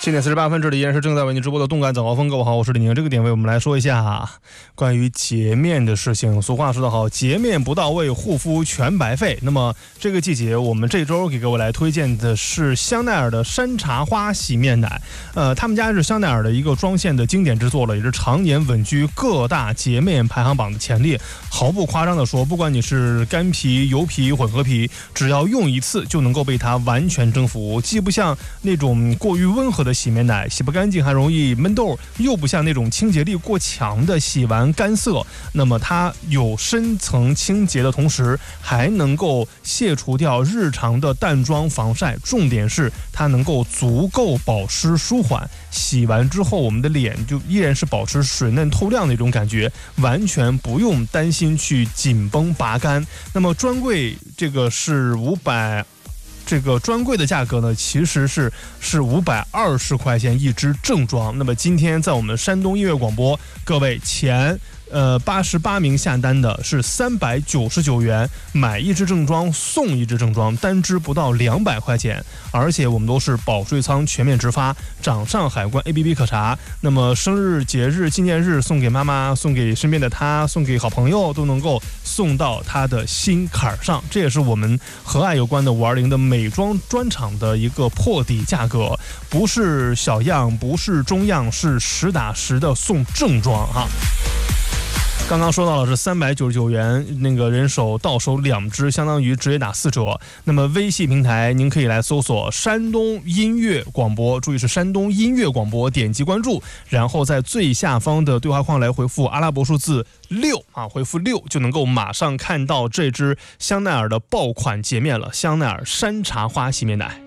7点48分，这里依然是正在为您直播的动感早高峰。各位好，我是李宁。这个点位我们来说一下关于洁面的事情。俗话说得好，洁面不到位，护肤全白费。那么这个季节，我们这周给各位来推荐的是香奈儿的山茶花洗面奶。他们家是香奈儿的一个妆线的经典之作了，也是常年稳居各大洁面排行榜的前列。毫不夸张的说，不管你是干皮、油皮、混合皮，只要用一次就能够被它完全征服。既不像那种过于温和的洗面奶洗不干净还容易闷痘，又不像那种清洁力过强的洗完干涩。那么它有深层清洁的同时，还能够卸除掉日常的淡妆防晒，重点是它能够足够保湿舒缓，洗完之后我们的脸就依然是保持水嫩透亮的一种感觉，完全不用担心去紧绷拔干。那么专柜这个是500，这个专柜的价格呢，其实是520块钱一支正装。那么今天在我们山东音乐广播，各位前88名下单的是399元，买一支正装送一支正装，单支不到200块钱，而且我们都是保税仓全面直发，掌上海关 APP 可查。那么生日、节日、纪念日送给妈妈，送给身边的他，送给好朋友，都能够送到他的心坎上。这也是我们和爱有关的520的美妆专场的一个破底价格，不是小样，不是中样，是实打实的送正装哈。刚刚说到了是399元，那个人手到手2支，相当于直接打4折。那么微信平台您可以来搜索山东音乐广播，注意是山东音乐广播，点击关注，然后在最下方的对话框来回复阿拉伯数字6啊，回复6就能够马上看到这支香奈儿的爆款洁面了，香奈儿山茶花洗面奶。